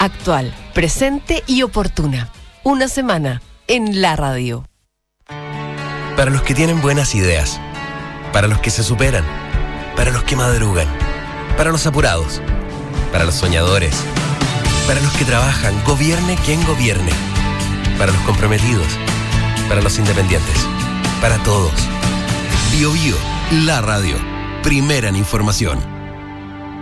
actual, presente y oportuna. Una semana en la radio. Para los que tienen buenas ideas, para los que se superan, para los que madrugan, para los apurados, para los soñadores, para los que trabajan, gobierne quien gobierne, para los comprometidos, para los independientes, para todos. Bio Bio, la radio, primera en información.